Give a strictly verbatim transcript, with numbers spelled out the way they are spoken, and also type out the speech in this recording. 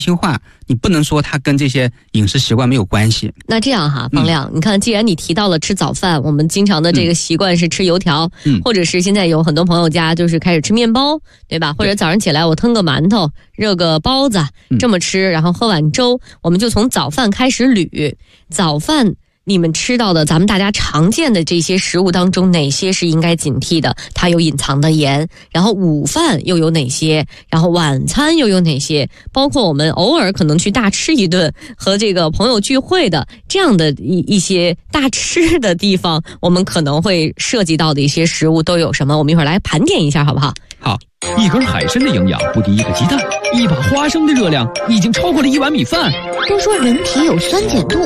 性化，你不能说它跟这些饮食习惯没有关系。 那这样哈，方亮、嗯，你看，既然你提到了吃早饭，我们经常的这个习惯是吃油条，嗯，或者是现在有很多朋友家就是开始吃面包，对吧？或者早上起来我腾个馒头，热个包子，这么吃，然后喝碗粥，我们就从早饭开始捋。早饭你们吃到的咱们大家常见的这些食物当中，哪些是应该警惕的？它有隐藏的盐，然后午饭又有哪些？然后晚餐又有哪些？包括我们偶尔可能去大吃一顿，和这个朋友聚会的这样的一一些大吃的地方，我们可能会涉及到的一些食物都有什么？我们一会儿来盘点一下，好不好？ 好。 一根海参的营养不敌一个鸡蛋，一把花生的热量已经超过了一碗米饭。 都说人体有酸碱度，